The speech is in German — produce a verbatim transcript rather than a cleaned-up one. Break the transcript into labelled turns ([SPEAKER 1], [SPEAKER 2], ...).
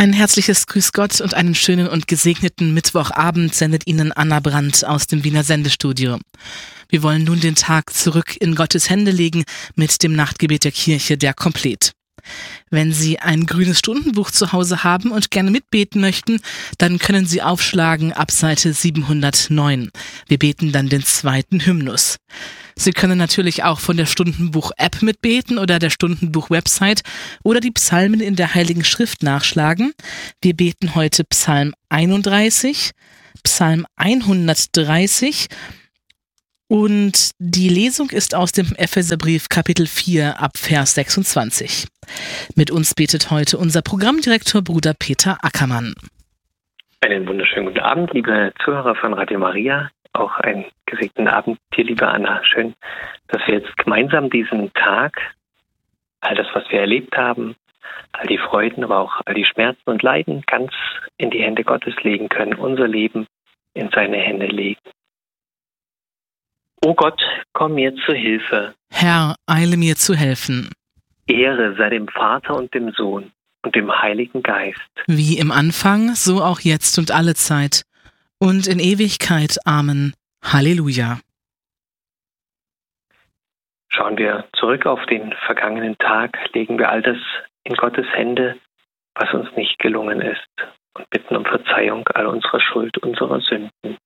[SPEAKER 1] Ein herzliches Grüß Gott und einen schönen und gesegneten Mittwochabend sendet Ihnen Anna Brandt aus dem Wiener Sendestudio. Wir wollen nun den Tag zurück in Gottes Hände legen mit dem Nachtgebet der Kirche, der Komplet. Wenn Sie ein grünes Stundenbuch zu Hause haben und gerne mitbeten möchten, dann können Sie aufschlagen ab Seite siebenhundertneun. Wir beten dann den zweiten Hymnus. Sie können natürlich auch von der Stundenbuch-App mitbeten oder der Stundenbuch-Website oder die Psalmen in der Heiligen Schrift nachschlagen. Wir beten heute Psalm einunddreißig, Psalm hundertdreißig und die Lesung ist aus dem Epheserbrief Kapitel vier ab Vers sechsundzwanzig. Mit uns betet heute unser Programmdirektor Bruder Peter Ackermann.
[SPEAKER 2] Einen wunderschönen guten Abend, liebe Zuhörer von Radio Maria. Auch einen gesegneten Abend dir, liebe Anna. Schön, dass wir jetzt gemeinsam diesen Tag, all das, was wir erlebt haben, all die Freuden, aber auch all die Schmerzen und Leiden ganz in die Hände Gottes legen können, unser Leben in seine Hände legen. O Gott, komm mir zu Hilfe.
[SPEAKER 1] Herr, eile mir zu helfen.
[SPEAKER 2] Ehre sei dem Vater und dem Sohn und dem Heiligen Geist.
[SPEAKER 1] Wie im Anfang, so auch jetzt und alle Zeit. Und in Ewigkeit. Amen. Halleluja.
[SPEAKER 2] Schauen wir zurück auf den vergangenen Tag, legen wir all das in Gottes Hände, was uns nicht gelungen ist, und bitten um Verzeihung all unserer Schuld, unserer Sünden.